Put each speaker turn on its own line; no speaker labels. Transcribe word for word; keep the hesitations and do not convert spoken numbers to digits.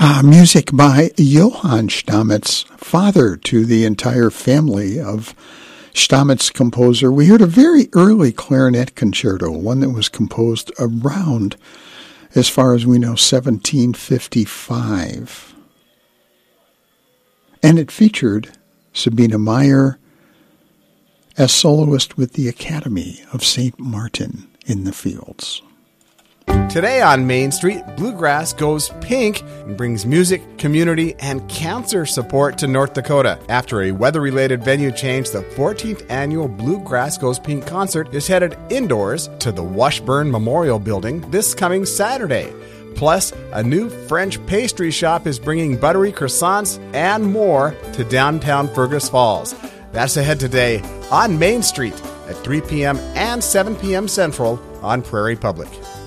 Uh, music by Johann Stamitz, father to the entire family of Stamitz composer. We heard a very early clarinet concerto, one that was composed around, as far as we know, seventeen fifty-five. And it featured Sabina Meyer as soloist with the Academy of Saint Martin in the Fields.
Today on Main Street, Bluegrass goes pink and brings music, community, and cancer support to North Dakota. After a weather-related venue change, the fourteenth annual Bluegrass Goes Pink concert is headed indoors to the Washburn Memorial Building this coming Saturday. Plus, a new French pastry shop is bringing buttery croissants and more to downtown Fergus Falls. That's ahead today on Main Street at three p.m. and seven p.m. Central on Prairie Public.